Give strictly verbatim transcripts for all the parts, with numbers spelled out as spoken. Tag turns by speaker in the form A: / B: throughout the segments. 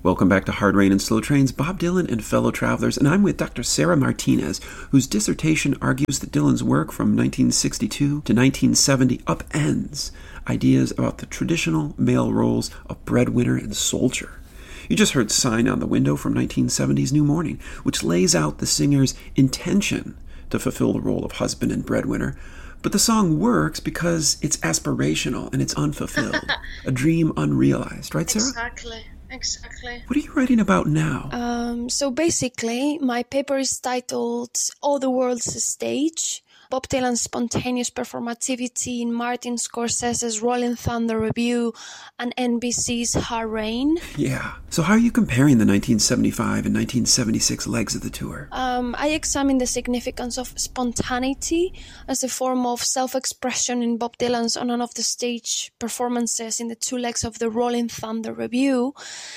A: Welcome back to Hard Rain and Slow Trains, Bob Dylan and Fellow Travelers, and I'm with Doctor Sarah Martinez, whose dissertation argues that Dylan's work from nineteen sixty-two to nineteen seventy upends ideas about the traditional male roles of breadwinner and soldier. You just heard Sign on the Window from nineteen seventy's New Morning, which lays out the singer's intention to fulfill the role of husband and breadwinner. But the song works because it's aspirational and it's unfulfilled. A dream unrealized. Right, Sarah?
B: Exactly. Exactly.
A: What are you writing about now?
B: Um, so basically, my paper is titled All the World's a Stage, Bob Dylan's Spontaneous Performativity in Martin Scorsese's Rolling Thunder Revue and N B C's Hard Rain.
A: Yeah. So how are you comparing the nineteen seventy-five and nineteen seventy-six legs of the tour?
B: Um, I examine the significance of spontaneity as a form of self-expression in Bob Dylan's on and off the stage performances in the two legs of the Rolling Thunder Revue.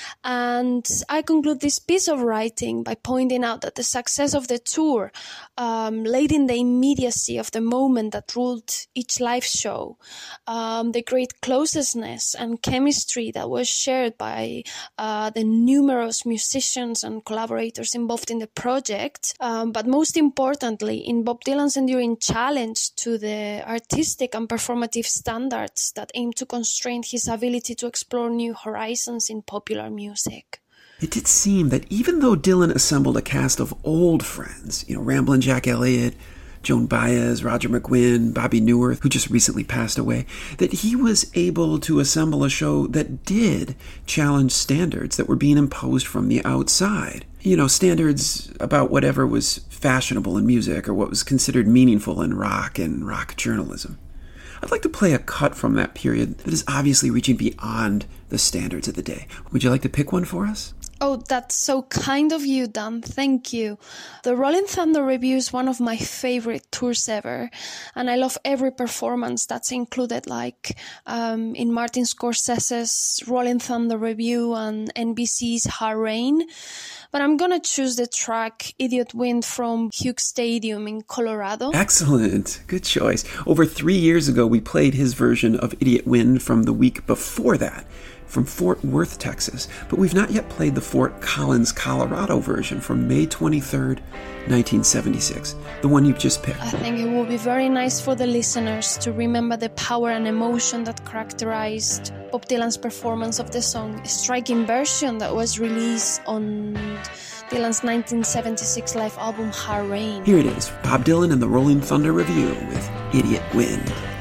B: And I conclude this piece of writing by pointing out that the success of the tour um, laid in the immediacy of the moment that ruled each live show, um, the great closeness and chemistry that was shared by uh, the numerous musicians and collaborators involved in the project, um, but most importantly, in Bob Dylan's enduring challenge to the artistic and performative standards that aim to constrain his ability to explore new horizons in popular music.
A: It did seem that even though Dylan assembled a cast of old friends, you know, Ramblin' Jack Elliott, Joan Baez, Roger McGuinn, Bobby Newirth, who just recently passed away, that he was able to assemble a show that did challenge standards that were being imposed from the outside. You know, standards about whatever was fashionable in music or what was considered meaningful in rock and rock journalism. I'd like to play a cut from that period that is obviously reaching beyond the standards of the day. Would you like to pick one for us?
B: Oh, that's so kind of you, Dan. Thank you. The Rolling Thunder Revue is one of my favorite tours ever, and I love every performance that's included, like um, in Martin Scorsese's Rolling Thunder Revue and N B C's Hard Rain. But I'm gonna choose the track Idiot Wind from Hughes Stadium in Colorado.
A: Excellent. Good choice. Over three years ago, we played his version of Idiot Wind from the week before that, from Fort Worth, Texas, but we've not yet played the Fort Collins, Colorado version from May twenty-third, nineteen seventy-six, the one you've just picked.
B: I think it will be very nice for the listeners to remember the power and emotion that characterized Bob Dylan's performance of the song, a striking version that was released on Dylan's nineteen seventy-six live album Hard Rain.
A: Here it is, Bob Dylan and the Rolling Thunder Revue with Idiot Wind.